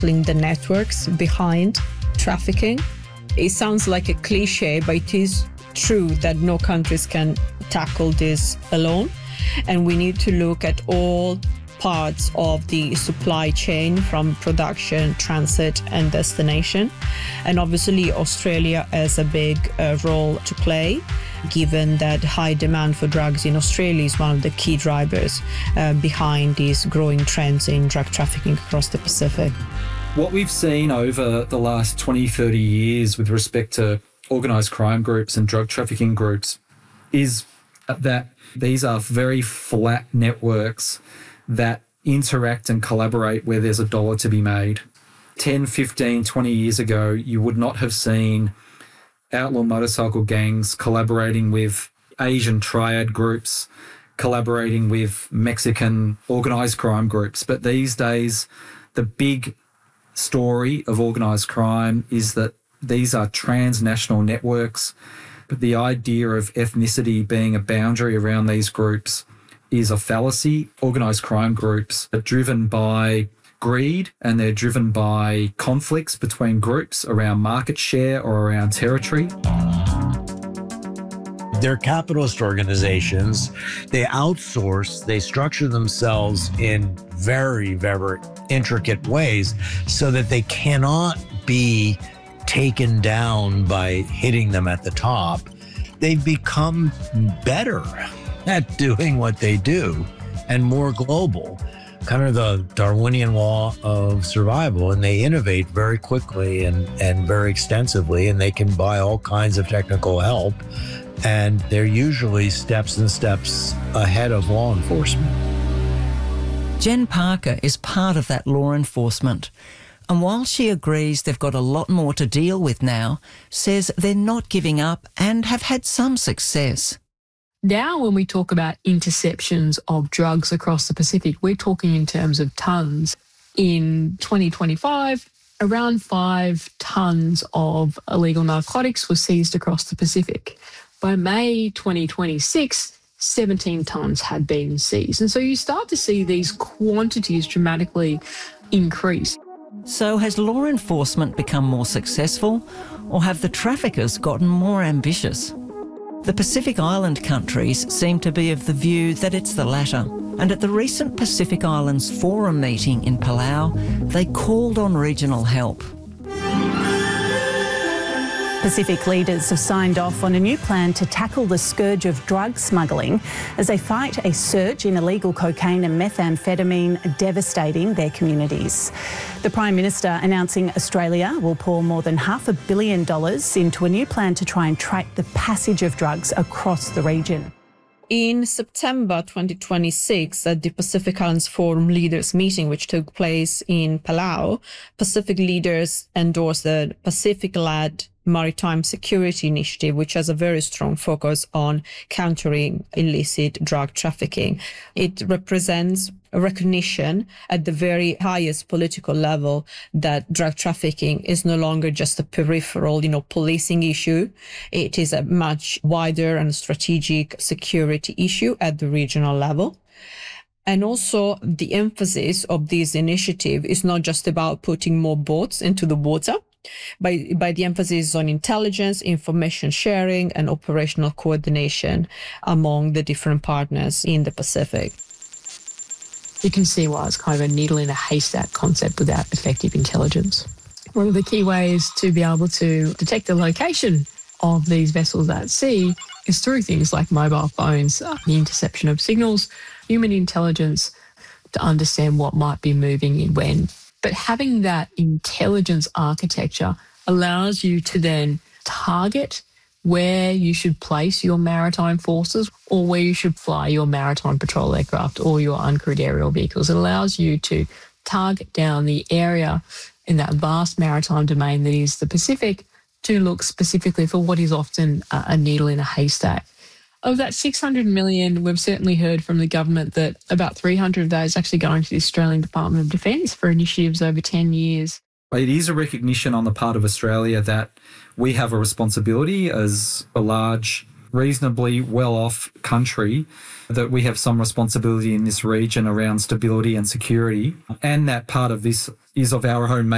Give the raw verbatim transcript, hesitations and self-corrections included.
the networks behind trafficking. It sounds like a cliche, but it is true that no countries can tackle this alone. And we need to look at all parts of the supply chain, from production, transit and destination. And obviously Australia has a big uh, role to play, given that high demand for drugs in Australia is one of the key drivers uh, behind these growing trends in drug trafficking across the Pacific. What we've seen over the last twenty, thirty years with respect to organised crime groups and drug trafficking groups is that these are very flat networks that interact and collaborate where there's a dollar to be made. ten, fifteen, twenty years ago, you would not have seen outlaw motorcycle gangs collaborating with Asian triad groups, collaborating with Mexican organised crime groups. But these days, the big story of organised crime is that these are transnational networks. But the idea of ethnicity being a boundary around these groups is a fallacy. Organised crime groups are driven by greed, and they're driven by conflicts between groups around market share or around territory. They're capitalist organizations. They outsource, they structure themselves in very, very intricate ways so that they cannot be taken down by hitting them at the top. They've become better at doing what they do and more global, kind of the Darwinian law of survival. And they innovate very quickly and, and very extensively, and they can buy all kinds of technical help. And they're usually steps and steps ahead of law enforcement. Jen Parker is part of that law enforcement. And while she agrees they've got a lot more to deal with now, says they're not giving up and have had some success. Now, when we talk about interceptions of drugs across the Pacific, we're talking in terms of tonnes. In twenty twenty-five, around five tonnes of illegal narcotics were seized across the Pacific. By May twenty twenty-six, seventeen tonnes had been seized. And so you start to see these quantities dramatically increase. So has law enforcement become more successful, or have the traffickers gotten more ambitious? The Pacific Island countries seem to be of the view that it's the latter. And at the recent Pacific Islands Forum meeting in Palau, they called on regional help. Pacific leaders have signed off on a new plan to tackle the scourge of drug smuggling as they fight a surge in illegal cocaine and methamphetamine devastating their communities. The Prime Minister announcing Australia will pour more than half a billion dollars into a new plan to try and track the passage of drugs across the region. In September twenty twenty-six, at the Pacific Islands Forum leaders meeting, which took place in Palau, Pacific leaders endorsed the Pacific-led Maritime Security Initiative, which has a very strong focus on countering illicit drug trafficking. It represents a recognition at the very highest political level that drug trafficking is no longer just a peripheral, you know, policing issue. It is a much wider and strategic security issue at the regional level. And also the emphasis of this initiative is not just about putting more boats into the water, By, by the emphasis on intelligence, information sharing, and operational coordination among the different partners in the Pacific. You can see why it's kind of a needle in a haystack concept without effective intelligence. One of the key ways to be able to detect the location of these vessels at sea is through things like mobile phones, the interception of signals, human intelligence to understand what might be moving in when. But having that intelligence architecture allows you to then target where you should place your maritime forces or where you should fly your maritime patrol aircraft or your uncrewed aerial vehicles. It allows you to target down the area in that vast maritime domain that is the Pacific to look specifically for what is often a needle in a haystack. Of that six hundred million, we've certainly heard from the government that about three hundred of that is actually going to the Australian Department of Defence for initiatives over ten years. It is a recognition on the part of Australia that we have a responsibility as a large, reasonably well-off country, that we have some responsibility in this region around stability and security, and that part of this is of our own making.